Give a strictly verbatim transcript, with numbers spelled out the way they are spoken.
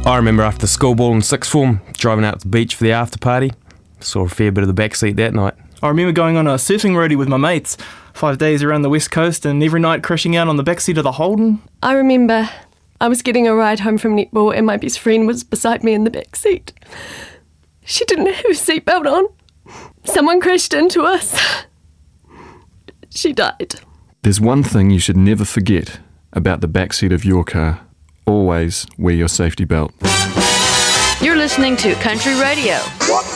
I remember after school ball in sixth form, driving out to the beach for the after party. Saw a fair bit of the backseat that night. I remember going on a surfing roadie with my mates, five days around the west coast, and every night crashing out on the backseat of the Holden. I remember I was getting a ride home from netball and my best friend was beside me in the back seat. She didn't have her seatbelt on. Someone crashed into us. She died. There's one thing you should never forget about the backseat of your car. Always wear your safety belt. You're listening to Country Radio.